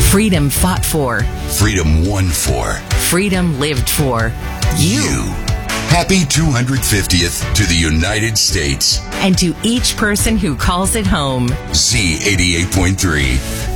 Freedom fought for. Freedom won for. Freedom lived for. You. Happy 250th to the United States. And to each person who calls it home. Z88.3.